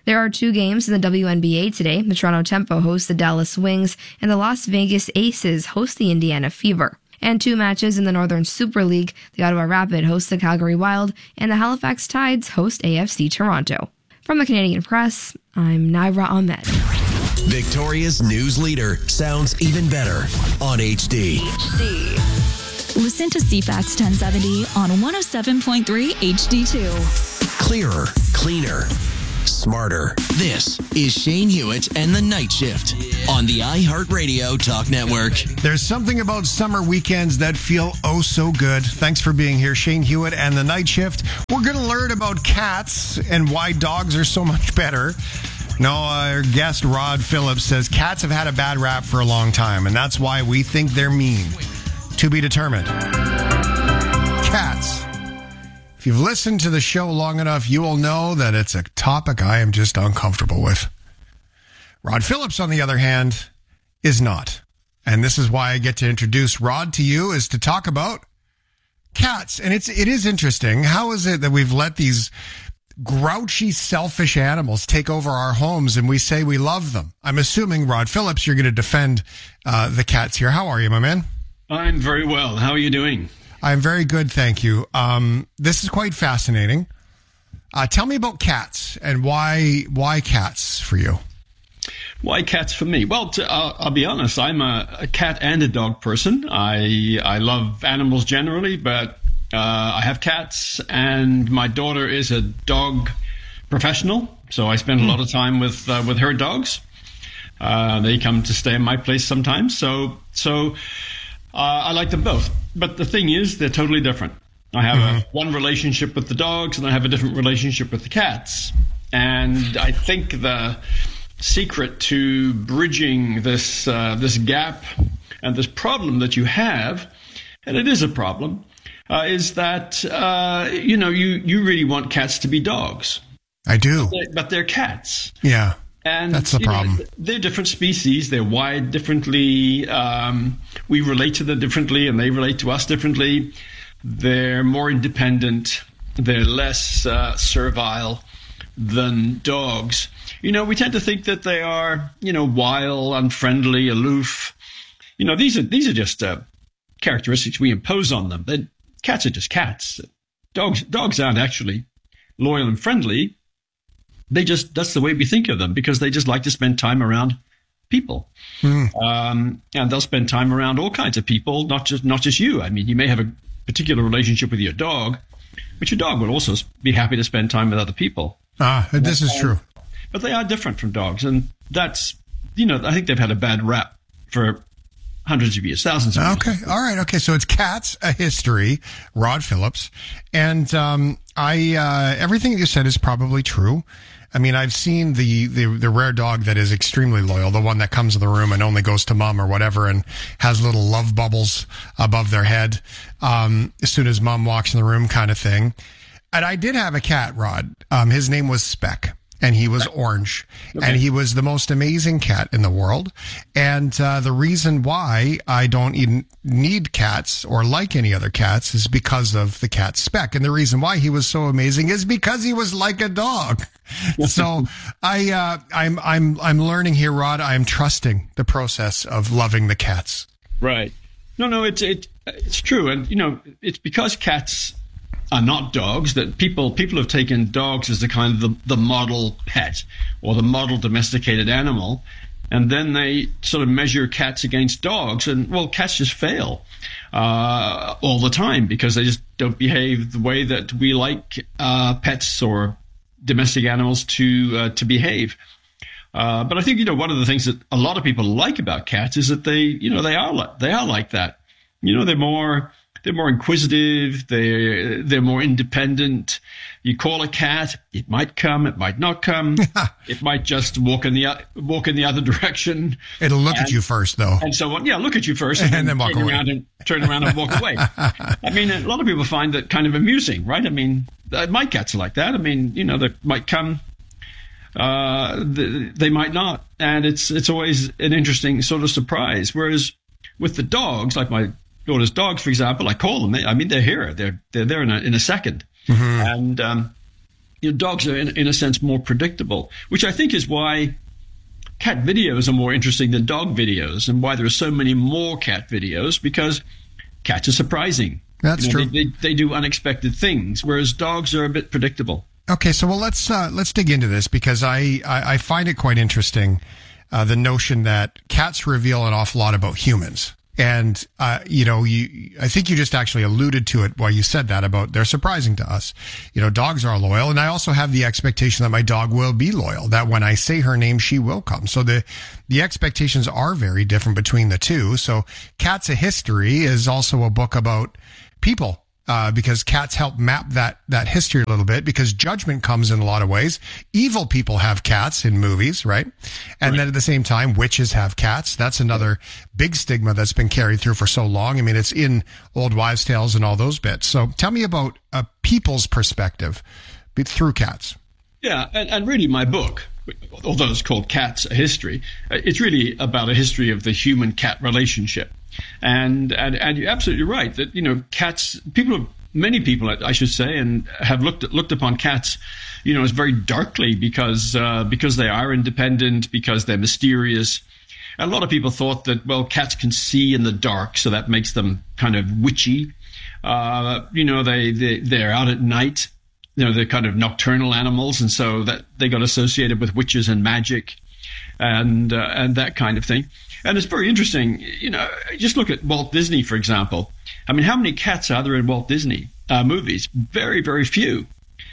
There are two games in the W N B A today. The Toronto Tempo hosts the Dallas Wings, and the Las Vegas Aces host the Indiana Fever. And two matches in the Northern Super League. The Ottawa Rapid host the Calgary Wild, and the Halifax Tides host A F C Toronto. From the Canadian Press, I'm Naira Ahmed. Victoria's news leader sounds even better on H D. H D. Listen to C FAX ten seventy on one oh seven point three H D two. Clearer, cleaner, smarter. This is Shane Hewitt and the Night Shift on the iHeartRadio Talk Network. There's something about summer weekends that feel oh so good. Thanks for being here, Shane Hewitt and the Night Shift. We're going to learn about cats and why dogs are so much better. No, our guest Rod Phillips says cats have had a bad rap for a long time, and that's why we think they're mean. To be determined. Cats. If you've listened to the show long enough, you will know that it's a topic I am just uncomfortable with. Rod Phillips, on the other hand, is not. And this is why I get to introduce Rod to you, is to talk about cats. And it's it is interesting. How is it that we've let these grouchy, selfish animals take over our homes and we say we love them? I'm assuming, Rod Phillips, you're going to defend uh, the cats here. How are you, my man? I'm very well. How are you doing? I'm very good, thank you. Um, this is quite fascinating. Uh, tell me about cats and why why cats for you? Why cats for me? Well, to, uh, I'll be honest. I'm a, a cat and a dog person. I I love animals generally, but uh, I have cats, and my daughter is a dog professional, so I spend a lot of time with uh, with her dogs. Uh, they come to stay in my place sometimes, so so. Uh, I like them both. But the thing is, they're totally different. I have mm-hmm. a, one relationship with the dogs, and I have a different relationship with the cats. And I think the secret to bridging this uh, this gap and this problem that you have, and it is a problem, uh, is that, uh, you know, you, you really want cats to be dogs. I do. But they're, but they're cats. Yeah. And that's the problem. Know, they're different species. They're wired differently. Um, we relate to them differently, and they relate to us differently. They're more independent. They're less uh, servile than dogs. You know, we tend to think that they are, you know, wild, unfriendly, aloof. You know, these are these are just uh, characteristics we impose on them. But cats are just cats. Dogs dogs aren't actually loyal and friendly. They just, that's the way we think of them, because they just like to spend time around people. Mm. Um, and they'll spend time around all kinds of people, not just, not just you. I mean, you may have a particular relationship with your dog, but your dog will also be happy to spend time with other people. Ah, this is true. But they are different from dogs. And that's, you know, I think they've had a bad rap for hundreds of years, thousands of years. Okay. All right. Okay. So it's Cats, a History, Rod Phillips. And um, I uh, everything you said is probably true. I mean, I've seen the, the, the rare dog that is extremely loyal, the one that comes in the room and only goes to mom or whatever and has little love bubbles above their head um, as soon as mom walks in the room kind of thing. And I did have a cat, Rod. Um, his name was Speck. And he was orange, okay. And he was the most amazing cat in the world. And uh, the reason why I don't even need cats or like any other cats is because of the cat Speck. And the reason why he was so amazing is because he was like a dog. So I, uh, I'm, I'm, I'm learning here, Rod. I'm trusting the process of loving the cats. Right. No, no, it's it, it's true, and you know, it's because cats are not dogs that people people have taken dogs as the kind of the, the model pet or the model domesticated animal, and then they sort of measure cats against dogs, and well, cats just fail uh, all the time because they just don't behave the way that we like uh, pets or domestic animals to uh, to behave. Uh, but I think, you know, one of the things that a lot of people like about cats is that they, you know, they are like, they are like that. You know, they're more they're more inquisitive. They're they're more independent. You call a cat, it might come, it might not come. It might just walk in the walk in the other direction. It'll look and, at you first, though, and so on. Yeah, look at you first, and, and then, then walk turn away. around and turn around and walk away. I mean, a lot of people find that kind of amusing, right? I mean, my cats are like that. I mean, you know, they might come. Uh, they might not, and it's it's always an interesting sort of surprise. Whereas with the dogs, like my daughter's dogs, for example, I call them. I mean, they're here. They're they're there in a in a second, mm-hmm. and um, you know, dogs are, in, in a sense, more predictable, which I think is why cat videos are more interesting than dog videos, and why there are so many more cat videos, because cats are surprising. That's you know, true. They, they, they do unexpected things, whereas dogs are a bit predictable. Okay, so well, let's uh, let's dig into this, because I, I, I find it quite interesting, uh, the notion that cats reveal an awful lot about humans. And, uh, you know, you, I think you just actually alluded to it while you said that about they're surprising to us. You know, dogs are loyal. And I also have the expectation that my dog will be loyal, that when I say her name, she will come. So the, the expectations are very different between the two. So Cats: A History is also a book about people. Uh, because cats help map that, that history a little bit, because judgment comes in a lot of ways. Evil people have cats in movies, right? And right. then at the same time, witches have cats. That's another big stigma that's been carried through for so long. I mean, it's in old wives' tales and all those bits. So tell me about a people's perspective through cats. Yeah, and, and really my book, although it's called Cats: A History, it's really about a history of the human-cat relationship. And, and and you're absolutely right that, you know, cats, people have, many people, I should say, and have looked looked upon cats, you know, as very darkly, because uh, because they are independent, because they're mysterious. And a lot of people thought that, well, cats can see in the dark, so that makes them kind of witchy. Uh, you know, they, they, they're out at night. You know, they're kind of nocturnal animals, and so that they got associated with witches and magic and uh, and that kind of thing. And it's very interesting, you know, just look at Walt Disney, for example. I mean, how many cats are there in Walt Disney uh, movies? Very, very few.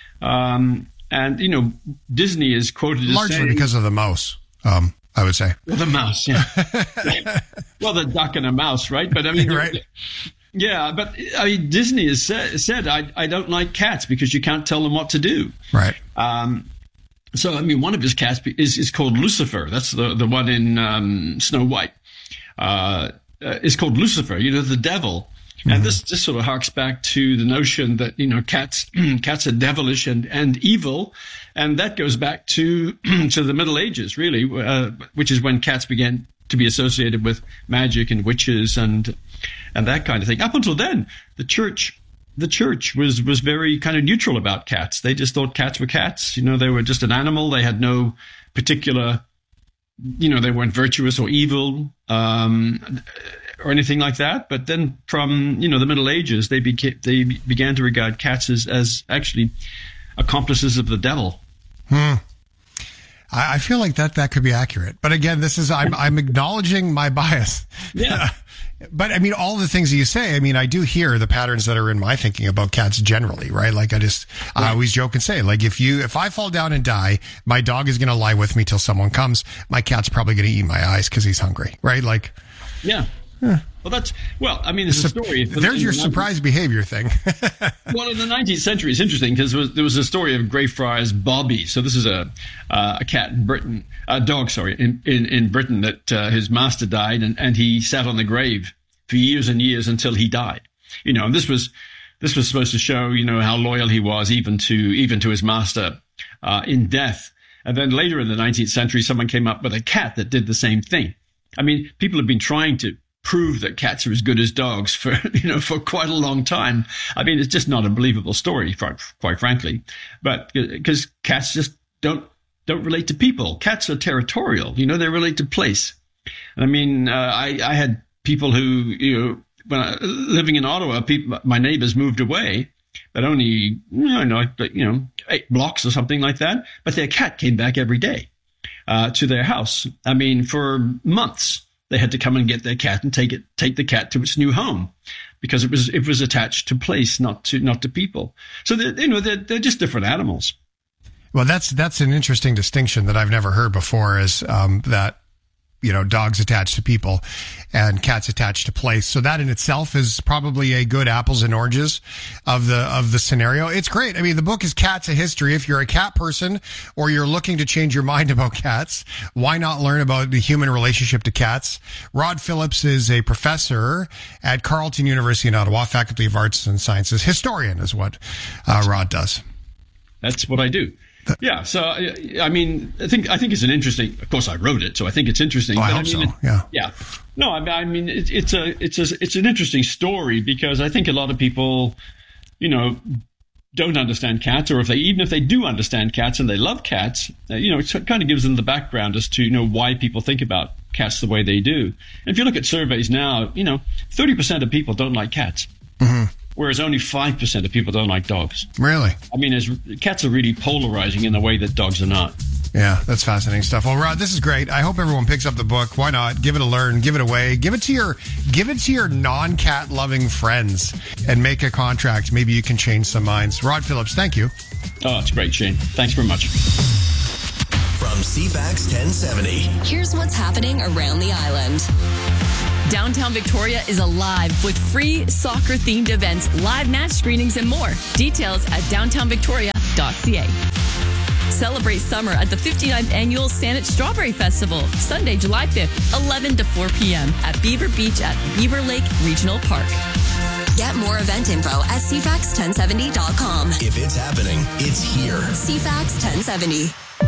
Um, and, you know, Disney is quoted as largely saying, because of the mouse, um, I would say. Well, the mouse, yeah. Well, the duck and a mouse, right? But I mean, right. Yeah, but I mean, Disney has said, said I, I don't like cats because you can't tell them what to do. Right. Um, So, I mean, one of his cats is, is called Lucifer. That's the, the one in um, Snow White. Uh, uh, is called Lucifer, you know, the devil. Mm-hmm. And this, this sort of harks back to the notion that, you know, cats cats are devilish and, and evil. And that goes back to to the Middle Ages, really, uh, which is when cats began to be associated with magic and witches and and that kind of thing. Up until then, the church... The church was, was very kind of neutral about cats. They just thought cats were cats. You know, they were just an animal. They had no particular, you know, they weren't virtuous or evil um, or anything like that. But then from, you know, the Middle Ages, they, beca- they began to regard cats as, as actually accomplices of the devil. Hmm. I, I feel like that, that could be accurate. But again, this is, I'm, I'm acknowledging my bias. Yeah. But I mean, all the things that you say, I mean, I do hear the patterns that are in my thinking about cats generally, right? Like I just, right. I always joke and say, like, if you, if I fall down and die, my dog is going to lie with me till someone comes. My cat's probably going to eat my eyes because he's hungry, right? Like, yeah. Huh. Well, that's, well, I mean, there's a story. There's your surprise behavior thing. Well, in the nineteenth century, it's interesting because there was, there was a story of Greyfriars Bobby. So this is a uh, a cat in Britain, a dog, sorry, in, in, in Britain that uh, his master died and, and he sat on the grave for years and years until he died. You know, and this was this was supposed to show, you know, how loyal he was even to even to his master uh, in death. And then later in the nineteenth century, someone came up with a cat that did the same thing. I mean, people have been trying to prove that cats are as good as dogs for, you know, for quite a long time. I mean, it's just not a believable story, quite frankly, but because cats just don't, don't relate to people. Cats are territorial, you know, they relate to place. And I mean, uh, I, I had people who, you know, when I, living in Ottawa, people, my neighbors moved away, but only, you know, you know, eight blocks or something like that. But their cat came back every day, uh, to their house. I mean, for months. They had to come and get their cat and take it, take the cat to its new home, because it was it was attached to place, not to not to people. So they're, you know they're they're just different animals. Well, that's that's an interesting distinction that I've never heard before. Is um, that you know dogs attached to people and cats attached to place. So that in itself is probably a good apples and oranges of the of the scenario. It's great. I mean, the book is Cats: A History. If you're a cat person or you're looking to change your mind about cats, why not learn about the human relationship to cats? Rod Phillips is a professor at Carleton University in Ottawa, Faculty of Arts and Sciences. Historian is what uh, Rod does. That's what I do. Yeah, so I mean, I think I think it's an interesting. Of course, I wrote it, so I think it's interesting. Oh, I but hope I mean, so. Yeah, yeah. No, I, I mean, it, it's a it's a it's an interesting story because I think a lot of people, you know, don't understand cats, or if they even if they do understand cats and they love cats, uh, you know, it kind of gives them the background as to, you know, why people think about cats the way they do. And if you look at surveys now, you know, thirty percent of people don't like cats, mm-hmm. whereas only five percent of people don't like dogs. Really? I mean, as, cats are really polarizing in the way that dogs are not. Yeah, that's fascinating stuff. Well, Rod, this is great. I hope everyone picks up the book. Why not? Give it a learn. Give it away. Give it to your give it to your non-cat loving friends and make a contract. Maybe you can change some minds. Rod Phillips, thank you. Oh, it's great, Shane. Thanks very much. From C FAX ten seventy. Here's what's happening around the island. Downtown Victoria is alive with free soccer-themed events, live match screenings, and more. Details at downtown victoria dot c a. Celebrate summer at the fifty-ninth Annual Saanich Strawberry Festival, Sunday, July fifth, eleven to four p.m. at Beaver Beach at Beaver Lake Regional Park. Get more event info at c fax ten seventy dot com. If it's happening, it's here. C FAX ten seventy.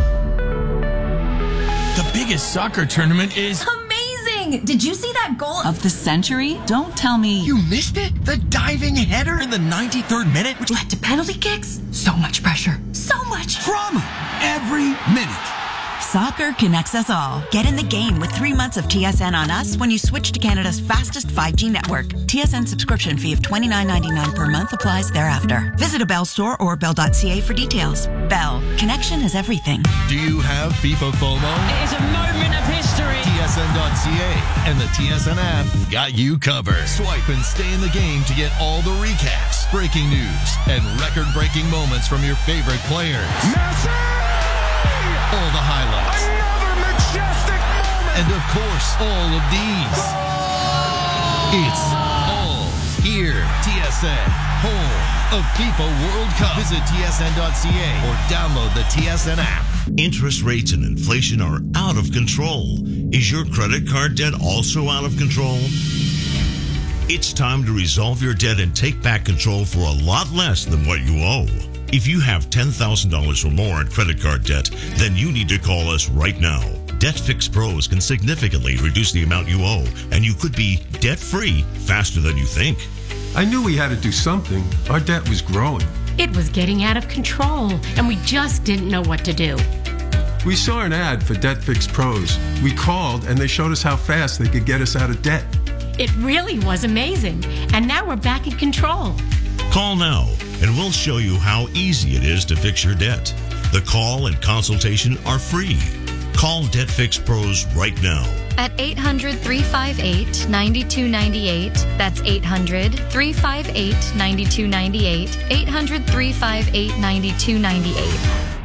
The biggest soccer tournament is amazing! Did you see that goal of the century? Don't tell me You missed it? The diving header in the ninety-third minute, which led to penalty kicks? So much pressure. So much drama every minute. Soccer connects us all. Get in the game with three months of T S N on us when you switch to Canada's fastest five G network. T S N subscription fee of twenty-nine ninety-nine per month applies thereafter. Visit a Bell store or bell dot c a for details. Bell. Connection is everything. Do you have FIFA FOMO? It is a moment of history. T S N dot c a and the T S N app got you covered. Swipe and stay in the game to get all the recaps, breaking news, and record-breaking moments from your favorite players. Messi! All the highlights. Another majestic moment. And of course, all of these. It's all here. T S N, home of FIFA World Cup. Visit T S N dot c a or download the T S N app. Interest rates and inflation are out of control. Is your credit card debt also out of control? It's time to resolve your debt and take back control for a lot less than what you owe. If you have ten thousand dollars or more in credit card debt, then you need to call us right now. Debt Fix Pros can significantly reduce the amount you owe, and you could be debt-free faster than you think. I knew we had to do something. Our debt was growing. It was getting out of control, and we just didn't know what to do. We saw an ad for Debt Fix Pros. We called, and they showed us how fast they could get us out of debt. It really was amazing, and now we're back in control. Call now, and we'll show you how easy it is to fix your debt. The call and consultation are free. Call Debt Fix Pros right now. At eight hundred, three five eight, nine two nine eight. That's eight hundred, three five eight, nine two nine eight. eight hundred, three five eight, nine two nine eight.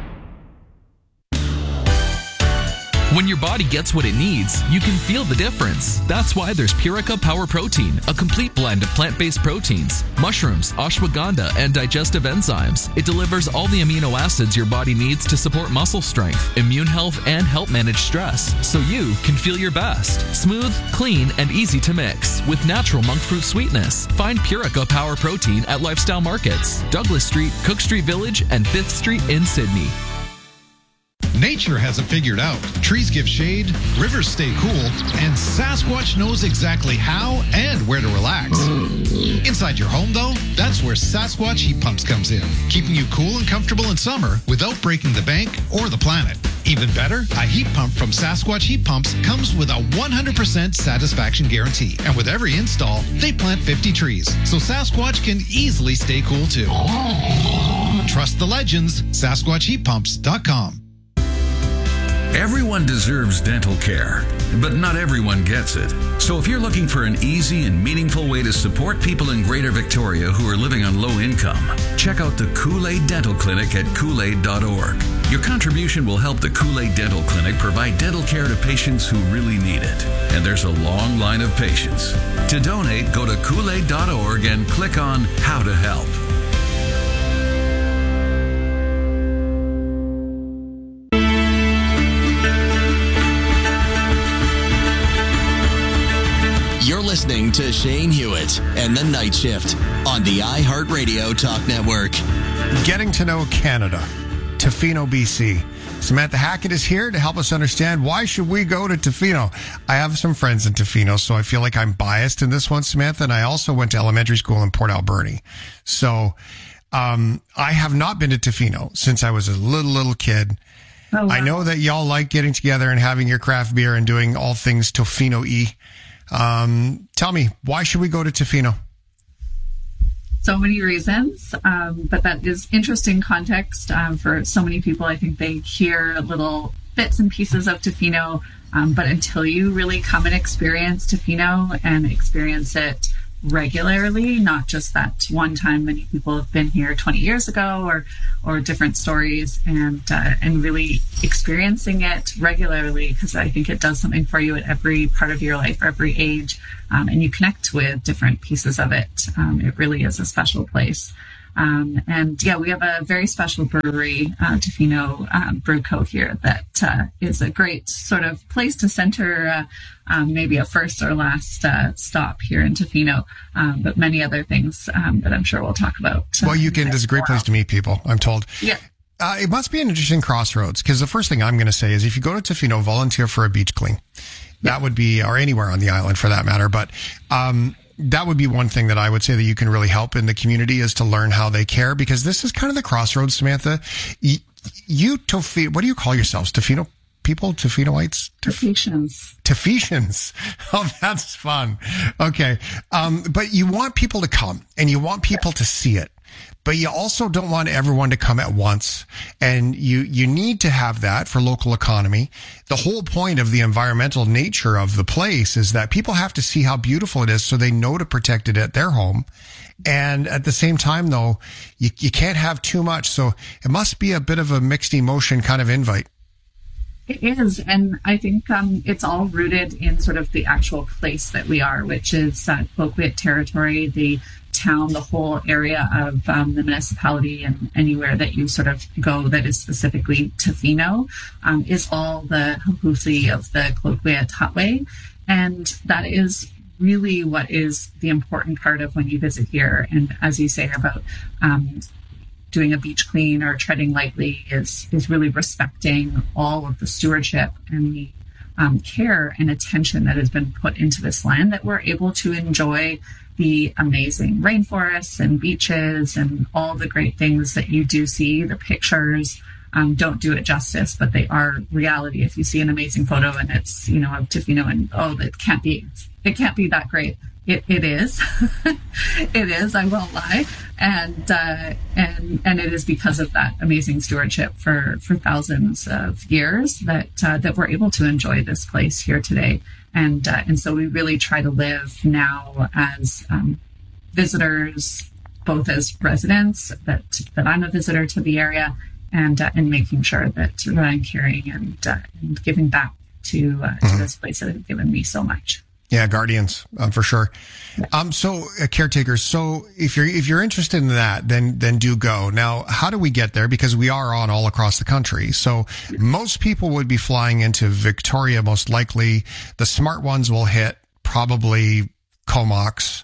When your body gets what it needs, you can feel the difference. That's why there's Purica Power Protein, a complete blend of plant-based proteins, mushrooms, ashwagandha, and digestive enzymes. It delivers all the amino acids your body needs to support muscle strength, immune health, and help manage stress, so you can feel your best. Smooth, clean, and easy to mix with natural monk fruit sweetness. Find Purica Power Protein at Lifestyle Markets, Douglas Street, Cook Street Village, and fifth Street in Sydney. Nature has it figured out. Trees give shade, rivers stay cool, and Sasquatch knows exactly how and where to relax. Inside your home, though, that's where Sasquatch Heat Pumps comes in, keeping you cool and comfortable in summer without breaking the bank or the planet. Even better, a heat pump from Sasquatch Heat Pumps comes with a one hundred percent satisfaction guarantee. And with every install, they plant fifty trees, so Sasquatch can easily stay cool too. Trust the legends, Sasquatch Heat Pumps dot com. Everyone deserves dental care, but not everyone gets it. So if you're looking for an easy and meaningful way to support people in Greater Victoria who are living on low income, check out the Kool-Aid Dental Clinic at Kool Aid dot org. Your contribution will help the Kool-Aid Dental Clinic provide dental care to patients who really need it. And there's a long line of patients. To donate, go to Kool Aid dot org and click on How to Help. You're listening to Shane Hewitt and the Night Shift on the iHeartRadio Talk Network. Getting to know Canada, Tofino, B C. Samantha Hackett is here to help us understand why should we go to Tofino. I have some friends in Tofino, so I feel like I'm biased in this one, Samantha, and I also went to elementary school in Port Alberni. So Um, I have not been to Tofino since I was a little, little kid. Oh, wow. I know that y'all like getting together and having your craft beer and doing all things Tofino-y. Um, tell me, why should we go to Tofino? So many reasons, um, but that is interesting context um, for so many people. I think they hear little bits and pieces of Tofino, um, but until you really come and experience Tofino and experience it regularly, not just that one time many people have been here twenty years ago or or different stories, and uh, and really experiencing it regularly, because I think it does something for you at every part of your life, every age, um, and you connect with different pieces of it. Um, it really is a special place. Um, and yeah, we have a very special brewery, uh, Tofino um, Brew Co. here that uh, is a great sort of place to center uh, um, maybe a first or last uh, stop here in Tofino, um, but many other things um, that I'm sure we'll talk about. Uh, well, you can, it's a great place to meet people, I'm told. Yeah. Uh, it must be an interesting crossroads, because the first thing I'm going to say is if you go to Tofino, volunteer for a beach clean. That would be, or anywhere on the island for that matter, but um that would be one thing that I would say that you can really help in the community, is to learn how they care, because this is kind of the crossroads, Samantha. You, you Tofino, what do you call yourselves? Tofino people? Tofinoites? Tofetians. Tofetians. Oh, that's fun. Okay. Um, but you want people to come and you want people to see it. But you also don't want everyone to come at once. And you, you need to have that for local economy. The whole point of the environmental nature of the place is that people have to see how beautiful it is so they know to protect it at their home. And at the same time, though, you, you can't have too much. So it must be a bit of a mixed emotion kind of invite. It is. And I think um, it's all rooted in sort of the actual place that we are, which is uh, Cloquet territory, the town, the whole area of um, the municipality, and anywhere that you sort of go that is specifically Tofino um, is all the Hapusi of the Cloquet Hotway. And that is really what is the important part of when you visit here. And as you say about um, doing a beach clean or treading lightly is, is really respecting all of the stewardship and the um, care and attention that has been put into this land, that we're able to enjoy the amazing rainforests and beaches and all the great things that you do see. The pictures um, don't do it justice, but they are reality. If you see an amazing photo and it's, you know, of Tofino, and oh, it can't be, it can't be that great. It, it is. It is. I won't lie. And, uh, and, and it is because of that amazing stewardship for, for thousands of years that, uh, that we're able to enjoy this place here today. And, uh, and so we really try to live now as, um, visitors, both as residents, that, that I'm a visitor to the area, and, uh, and making sure that, that I'm caring and, uh, and giving back to, uh, mm-hmm. to this place that has given me so much. Yeah, guardians, um, for sure. Um, so uh, caretakers. So if you're, if you're interested in that, then, then do go. Now, how do we get there? Because we are on all across the country. So most people would be flying into Victoria, most likely. The smart ones will hit probably Comox,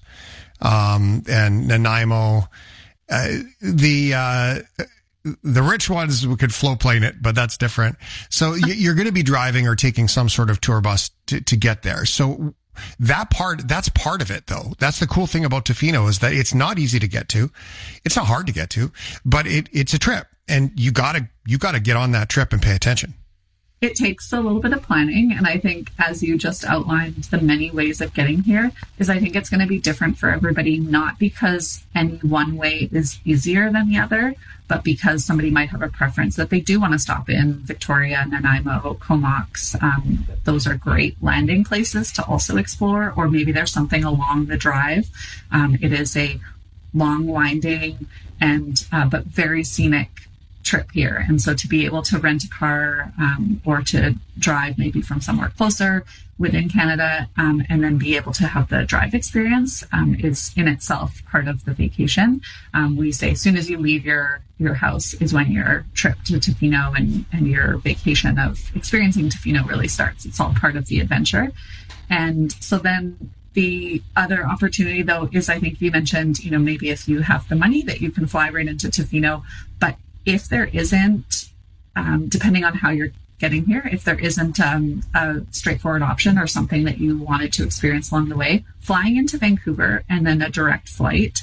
um, and Nanaimo. Uh, the, uh, The rich ones could flow plane it, but that's different. So you're going to be driving or taking some sort of tour bus to, to get there. So that part, that's part of it though. That's the cool thing about Tofino, is that it's not easy to get to. It's not hard to get to, but it, it's a trip, and you gotta, you gotta get on that trip and pay attention. It takes a little bit of planning. And I think, as you just outlined, the many ways of getting here is, I think it's going to be different for everybody, not because any one way is easier than the other, but because somebody might have a preference that they do want to stop in Victoria, Nanaimo, Comox. Um, those are great landing places to also explore, or maybe there's something along the drive. Um, it is a long, winding, and uh, but very scenic trip here. And so to be able to rent a car um, or to drive maybe from somewhere closer within Canada, um, and then be able to have the drive experience um, is in itself part of the vacation. Um, we say as soon as you leave your your house is when your trip to Tofino and, and your vacation of experiencing Tofino really starts. It's all part of the adventure. And so then the other opportunity, though, is, I think you mentioned, you know, maybe if you have the money that you can fly right into Tofino, but if there isn't, um, depending on how you're getting here, if there isn't um, a straightforward option or something that you wanted to experience along the way, flying into Vancouver and then a direct flight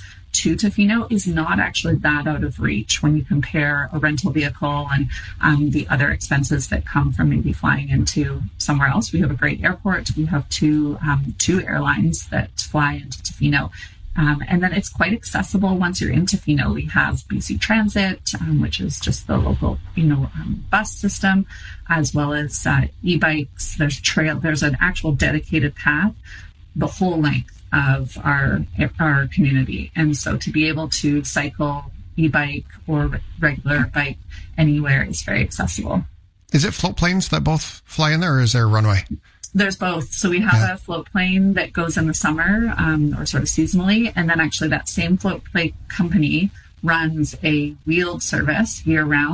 to Tofino is not actually that out of reach when you compare a rental vehicle and um, the other expenses that come from maybe flying into somewhere else. We have a great airport. We have two um, two airlines that fly into Tofino. Um, and then it's quite accessible once you're in Tofino. We have B C Transit, um, which is just the local, you know, um, bus system, as well as uh, e-bikes. There's trail. There's an actual dedicated path the whole length of our our community. And so to be able to cycle, e-bike, or regular bike anywhere is very accessible. Is it float planes that both fly in there, or is there a runway? There's both. So we have yeah. a float plane that goes in the summer, um, or sort of seasonally. And then actually that same float plane company runs a wheeled service year round.